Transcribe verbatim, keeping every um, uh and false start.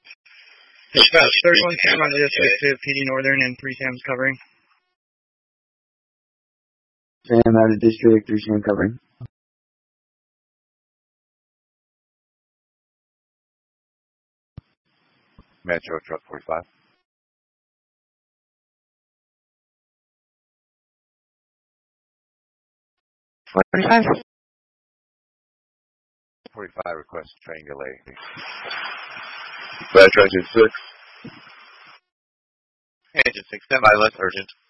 Dispatch, thirty-one Sam on the district to P D Northern and three Sam's covering. Sam out of district, three Sam covering. Metro truck forty-five. forty-five. forty-five request train delay. Metro engine six. Engine six, stand by, less urgent.